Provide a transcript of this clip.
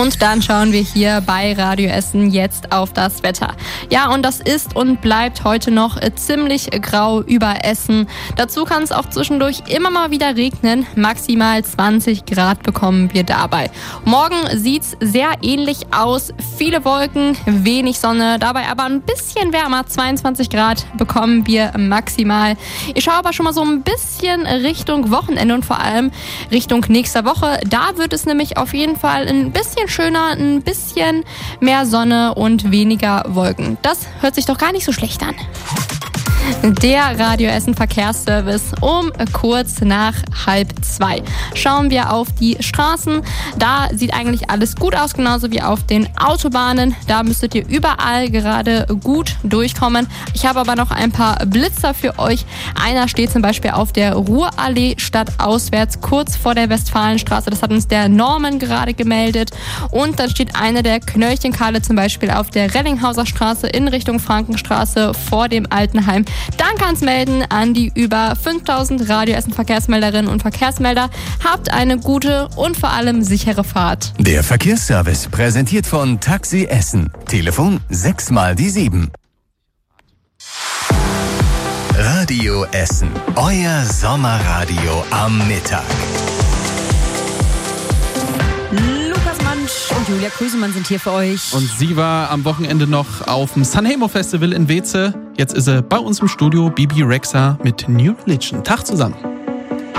Und dann schauen wir hier bei Radio Essen jetzt auf das Wetter. Ja, und das ist und bleibt heute noch ziemlich grau über Essen. Dazu kann es auch zwischendurch immer mal wieder regnen. Maximal 20 Grad bekommen wir dabei. Morgen sieht's sehr ähnlich aus. Viele Wolken, wenig Sonne, dabei aber ein bisschen wärmer. 22 Grad bekommen wir maximal. Ich schaue aber schon mal so ein bisschen Richtung Wochenende und vor allem Richtung nächster Woche. Da wird es nämlich auf jeden Fall ein bisschen schöner, ein bisschen mehr Sonne und weniger Wolken. Das hört sich doch gar nicht so schlecht an. Der Radio Essen Verkehrsservice um kurz nach 1:30. Schauen wir auf die Straßen. Da sieht eigentlich alles gut aus, genauso wie auf den Autobahnen. Da müsstet ihr überall gerade gut durchkommen. Ich habe aber noch ein paar Blitzer für euch. Einer steht zum Beispiel auf der Ruhrallee stadtauswärts, kurz vor der Westfalenstraße. Das hat uns der Norman gerade gemeldet. Und dann steht einer der Knöllchenkalle zum Beispiel auf der Rellinghauser Straße in Richtung Frankenstraße vor dem Altenheim. Dann kann's melden an die über 5000 Radio Essen Verkehrsmelderinnen und Verkehrsmelder. Habt eine gute und vor allem sichere Fahrt. Der Verkehrsservice präsentiert von Taxi Essen. Telefon 6x7. Radio Essen. Euer Sommerradio am Mittag. Lukas Mansch und Julia Krüsemann sind hier für euch. Und sie war am Wochenende noch auf dem Sanremo Festival in Weze. Jetzt ist sie bei uns im Studio, Bibi Rexha mit New Religion. Tag zusammen.